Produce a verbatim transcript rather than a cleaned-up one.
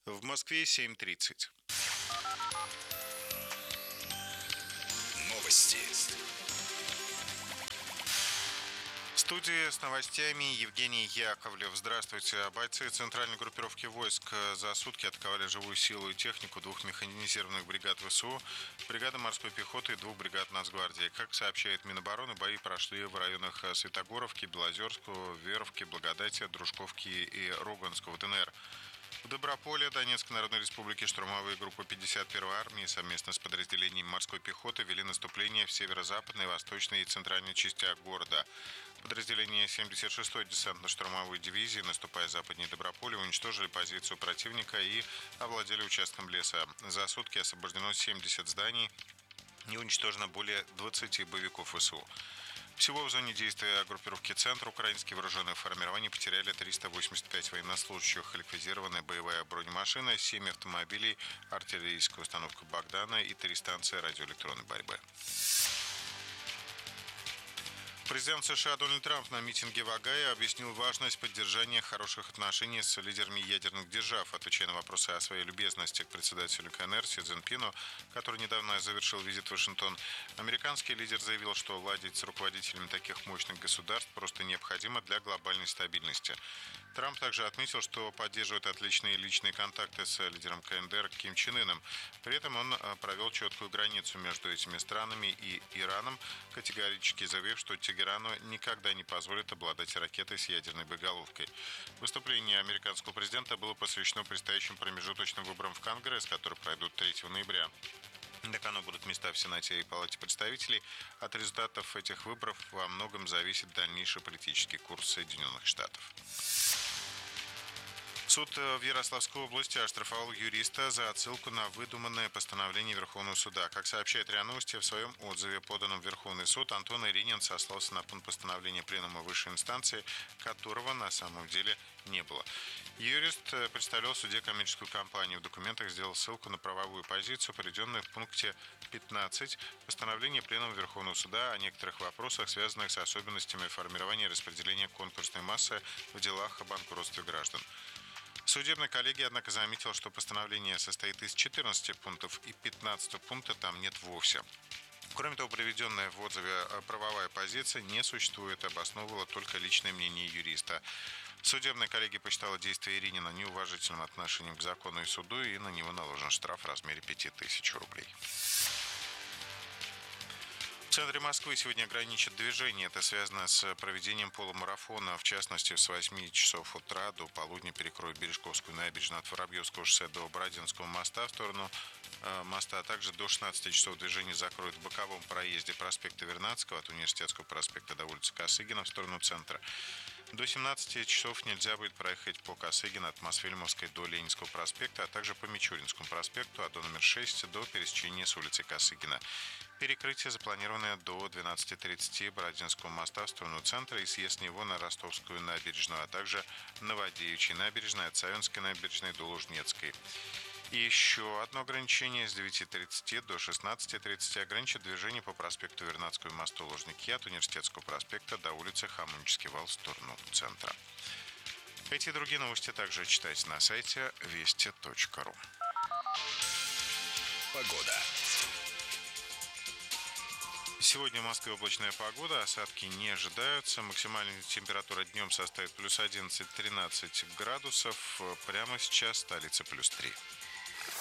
В Москве семь тридцать. Новости. В студии с новостями Евгений Яковлев. Здравствуйте. Бойцы центральной группировки войск за сутки атаковали живую силу и технику двух механизированных бригад ВСУ, бригады морской пехоты и двух бригад Нацгвардии. Как сообщает Минобороны, бои прошли в районах Светогоровки, Белозерского, Веровки, Благодати, Дружковки и Роганского ДНР. В Доброполе Донецкой Народной Республики штурмовые группы пятьдесят первой армии совместно с подразделением морской пехоты вели наступление в северо-западной, восточной и центральной частях города. Подразделения семьдесят шестой десантно-штурмовой дивизии, наступая западнее Доброполя, уничтожили позицию противника и овладели участком леса. За сутки освобождено семьдесят зданий и уничтожено более двадцати боевиков ВСУ. Всего в зоне действия группировки «Центр» украинские вооруженные формирования потеряли триста восемьдесят пять военнослужащих, ликвидированная боевая бронемашина, семь автомобилей, артиллерийская установка «Богдана» и три станции радиоэлектронной борьбы. Президент США Дональд Трамп на митинге в Огайо объяснил важность поддержания хороших отношений с лидерами ядерных держав, отвечая на вопросы о своей любезности к председателю КНР Си Цзиньпину, который недавно завершил визит в Вашингтон. Американский лидер заявил, что ладить с руководителями таких мощных государств просто необходимо для глобальной стабильности. Трамп также отметил, что поддерживает отличные личные контакты с лидером КНДР Ким Чен Ыном. При этом он провел четкую границу между этими странами и Ираном, категорически заявив, что Тегерану никогда не позволит обладать ракетой с ядерной боеголовкой. Выступление американского президента было посвящено предстоящим промежуточным выборам в Конгресс, которые пройдут третьего ноября. На кону будут места в Сенате и Палате представителей. От результатов этих выборов во многом зависит дальнейший политический курс Соединенных Штатов. Суд в Ярославской области оштрафовал юриста за отсылку на выдуманное постановление Верховного суда. Как сообщает РИА Новости, в своем отзыве, поданном в Верховный суд, Антон Иринин сослался на пункт постановления Пленума высшей инстанции, которого на самом деле не было. Юрист представлял в суде коммерческую компанию. В документах сделал ссылку на правовую позицию, приведенную в пункте пятнадцать постановления Пленума Верховного суда о некоторых вопросах, связанных с особенностями формирования и распределения конкурсной массы в делах о банкротстве граждан. Судебная коллегия, однако, заметила, что постановление состоит из четырнадцати пунктов и пятнадцатого пункта там нет вовсе. Кроме того, приведенная в отзыве правовая позиция не существует, обосновывала только личное мнение юриста. Судебная коллегия посчитала действия Иринина неуважительным отношением к закону и суду, и на него наложен штраф в размере пяти тысяч рублей. В центре Москвы сегодня ограничат движение. Это связано с проведением полумарафона. В частности, с восьми часов утра до полудня перекроют Бережковскую набережную от Воробьевского шоссе до Бородинского моста в сторону э, моста, а также до шестнадцати часов движение закроют в боковом проезде проспекта Вернадского от Университетского проспекта до улицы Косыгина в сторону центра. До семнадцати часов нельзя будет проехать по Косыгина от Мосфильмовской до Ленинского проспекта, а также по Мичуринскому проспекту от до номер шесть до пересечения с улицы Косыгина. Перекрытие запланировано до двенадцати тридцати Бородинского моста в сторону центра и съезд с него на Ростовскую набережную, а также Новодевичьей набережной от Савинской набережной до Лужнецкой. И еще одно ограничение: с девяти тридцати до шестнадцати тридцати ограничит движение по проспекту Вернадского и мосту Лужники от Университетского проспекта до улицы Хамунический вал в сторону центра. Эти и другие новости также читайте на сайте вести точка ру. Погода. Сегодня в Москве облачная погода, осадки не ожидаются. Максимальная температура днем составит плюс одиннадцать-тринадцать градусов. Прямо сейчас столица плюс три.